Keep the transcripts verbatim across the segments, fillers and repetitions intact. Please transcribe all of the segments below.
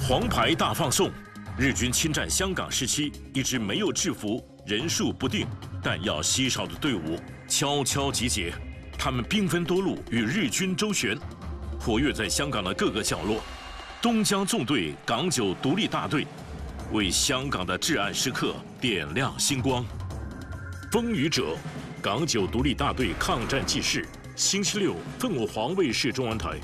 黄牌大放送，日军侵占香港时期，一支没有制服、人数不定、弹药稀少的队伍悄悄集结，他们兵分多路与日军周旋，活跃在香港的各个角落。东江纵队港九独立大队为香港的至暗时刻点亮星光。风雨者，港九独立大队抗战纪事，星期六凤舞黄卫视中文台。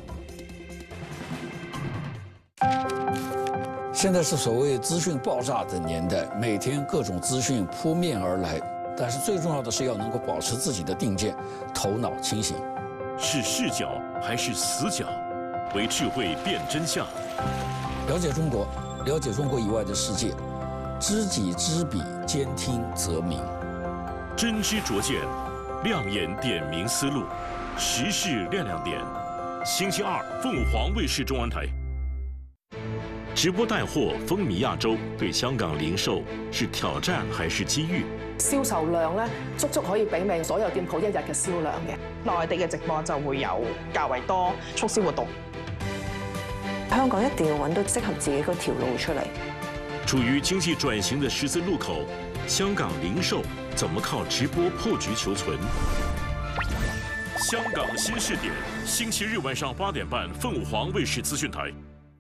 现在是所谓资讯爆炸的年代，每天各种资讯扑面而来，但是最重要的是要能够保持自己的定见，头脑清醒。 是视角还是死角？为智慧辨真相。 了解中国，了解中国以外的世界，知己知彼，兼听则明。 真知灼见，亮眼点明思路，时事亮亮点。星期二，凤舞黄卫视中文台。直播帶貨風靡亞洲，對香港零售是挑戰還是機遇？ 銷售量咧，足足可以媲美所有店鋪一日嘅銷量嘅。 內地嘅直播就會有較為多促銷活動。 香港一定要揾到適合自己嗰條路出嚟。 處於經濟轉型的十字路口，香港零售怎麼靠直播破局求存？香港新視點，星期日晚上八點半，鳳舞黃衛視資訊台。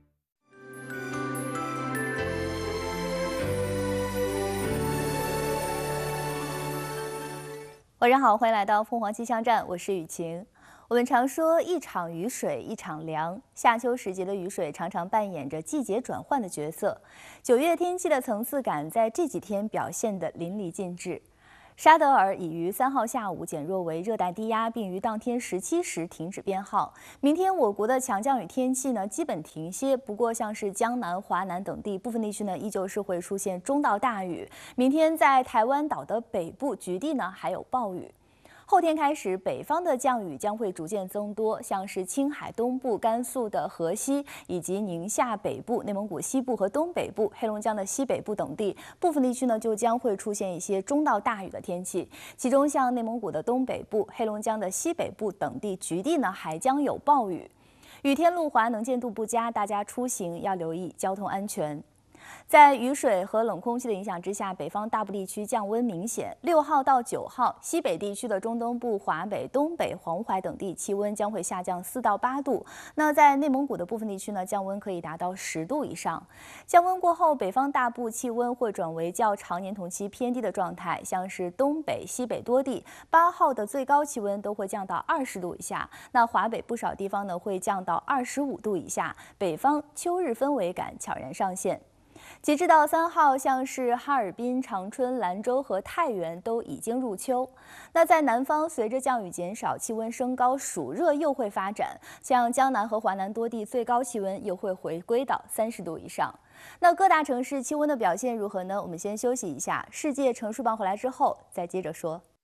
晚上好，欢迎来到凤凰气象站，我是雨晴。我们常说一场雨水一场凉，夏秋时节的雨水常常扮演着季节转换的角色。九月天气的层次感在这几天表现得淋漓尽致。沙德尔已于三号下午减弱为热带低压，并于当天十七时停止编号。明天我国的强降雨天气呢基本停歇，不过像是江南、华南等地部分地区呢依旧是会出现中到大雨。明天在台湾岛的北部局地呢还有暴雨。后天开始，北方的降雨将会逐渐增多，像是青海东部、甘肃的河西，以及宁夏北部、内蒙古西部和东北部、黑龙江的西北部等地，部分地区呢就将会出现一些中到大雨的天气。其中，像内蒙古的东北部、黑龙江的西北部等地局地呢还将有暴雨。雨天路滑，能见度不佳，大家出行要留意交通安全。在雨水和冷空气的影响之下，北方大部地区降温明显。六号到九号，西北地区的中东部、华北、东北、黄淮等地气温将会下降四到八度。那在内蒙古的部分地区呢，降温可以达到十度以上。降温过后，北方大部气温会转为较常年同期偏低的状态，像是东北、西北多地，八号的最高气温都会降到二十度以下。那华北不少地方呢会降到二十五度以下。北方秋日氛围感悄然上线。截至到三号，像是哈尔滨、长春、兰州和太原都已经入秋。那在南方，随着降雨减少，气温升高，暑热又会发展。像江南和华南多地，最高气温又会回归到三十度以上。那各大城市气温的表现如何呢？我们先休息一下，世界乘数榜回来之后再接着说。